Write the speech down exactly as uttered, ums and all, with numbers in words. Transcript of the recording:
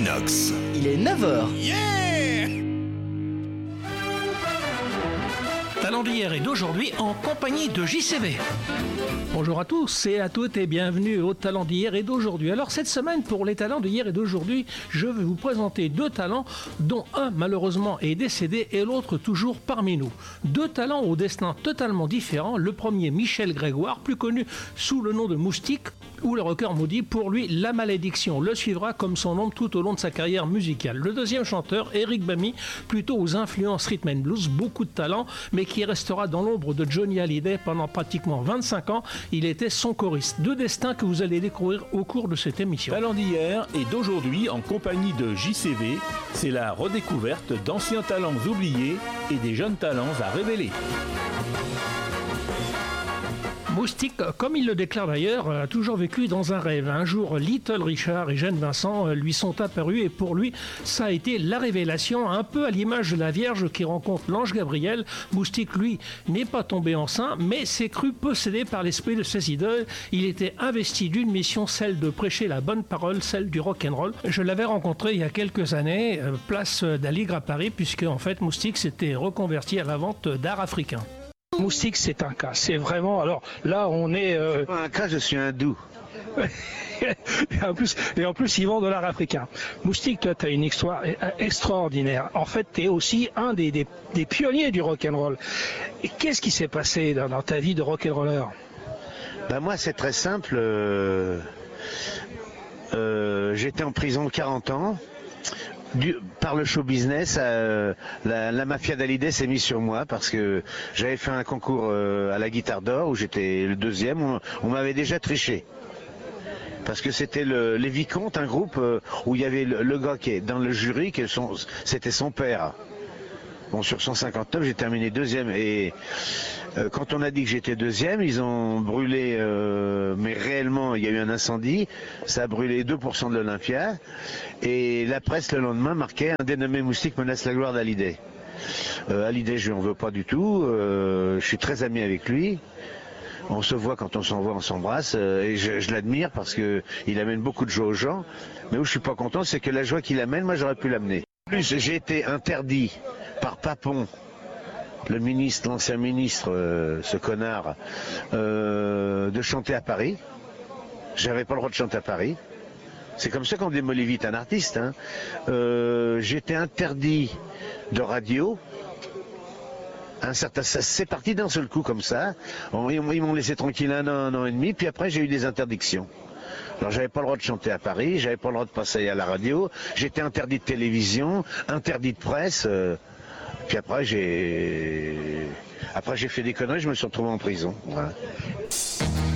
Equinox. Il est neuf heures. Yeah! Talent d'hier et d'aujourd'hui en compagnie de J C V. Bonjour à tous et à toutes et bienvenue au Talent d'hier et d'aujourd'hui. Alors cette semaine, pour les talents d'hier et d'aujourd'hui, je vais vous présenter deux talents dont un malheureusement est décédé et l'autre toujours parmi nous. Deux talents au destin totalement différent. Le premier, Michel Grégoire, plus connu sous le nom de Moustique ou le rocker maudit. Pour lui, la malédiction le suivra comme son nom tout au long de sa carrière musicale. Le deuxième chanteur, Eric Bamy, plutôt aux influences rhythm and blues, beaucoup de talent, mais qui restera dans l'ombre de Johnny Hallyday pendant pratiquement vingt-cinq ans. Il était son choriste. Deux destins que vous allez découvrir au cours de cette émission. Talent d'hier et d'aujourd'hui en compagnie de J C V, c'est la redécouverte d'anciens talents oubliés et des jeunes talents à révéler. Moustique, comme il le déclare d'ailleurs, a toujours vécu dans un rêve. Un jour, Little Richard et Jeanne Vincent lui sont apparus et pour lui, ça a été la révélation, un peu à l'image de la Vierge qui rencontre l'ange Gabriel. Moustique, lui, n'est pas tombé enceint, mais s'est cru possédé par l'esprit de ses idoles. Il était investi d'une mission, celle de prêcher la bonne parole, celle du rock'n'roll. Je l'avais rencontré il y a quelques années, place d'Aligre à Paris, puisque en fait, Moustique s'était reconverti à la vente d'art africain. Moustique, c'est un cas. C'est vraiment. Alors là, on est. Euh... Pas un cas, je suis hindou. et, en plus, et en plus, ils vendent de l'art africain. Moustique, toi, tu as une histoire extraordinaire. En fait, tu es aussi un des, des, des pionniers du rock'n'roll. Et qu'est-ce qui s'est passé dans, dans ta vie de rock'n'roller? Ben moi, c'est très simple. Euh, euh, j'étais en prison quarante ans. Du, par le show business, euh, la, la mafia d'Hallyday s'est mise sur moi parce que j'avais fait un concours euh, à la guitare d'or où j'étais le deuxième. On, on m'avait déjà triché parce que c'était le, les Vicomtes, un groupe euh, où il y avait le, le gars qui est dans le jury, que son, c'était son père. Bon, sur cent cinquante-neuf, j'ai terminé deuxième et euh, quand on a dit que j'étais deuxième, ils ont brûlé, euh, mais réellement, il y a eu un incendie, ça a brûlé deux pour cent de l'Olympia et la presse le lendemain marquait un dénommé Moustique menace la gloire d'Hallyday. Euh, Hallyday, je lui en veux pas du tout, euh, je suis très ami avec lui. On se voit quand on s'envoie, on s'embrasse euh, et je, je l'admire parce que il amène beaucoup de joie aux gens. Mais où je suis pas content, c'est que la joie qu'il amène, moi j'aurais pu l'amener. En plus, j'ai été interdit par Papon, le ministre, l'ancien ministre, euh, ce connard, euh, de chanter à Paris. J'avais pas le droit de chanter à Paris. C'est comme ça qu'on démolit vite un artiste. Hein. Euh, J'étais interdit de radio. Un certain, ça, c'est parti d'un seul coup comme ça. On, ils m'ont laissé tranquille un an, un an et demi, puis après j'ai eu des interdictions. Alors j'avais pas le droit de chanter à Paris, j'avais pas le droit de passer à la radio, j'étais interdit de télévision, interdit de presse. Euh, puis après j'ai, après j'ai fait des conneries, je me suis retrouvé en prison. Voilà.